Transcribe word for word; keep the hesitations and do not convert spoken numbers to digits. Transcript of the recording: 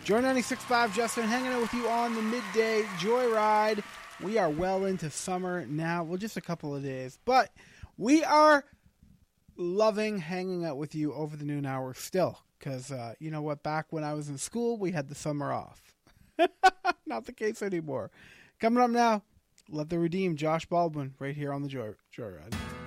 Joy ninety-six point five, Justin, hanging out with you on the midday joyride. We are well into summer now. Well, just a couple of days. But we are loving hanging out with you over the noon hour still. Because, uh, you know what, back when I was in school, we had the summer off. Not the case anymore. Coming up now, Let the Redeemed, Josh Baldwin, right here on the Joy Joyride.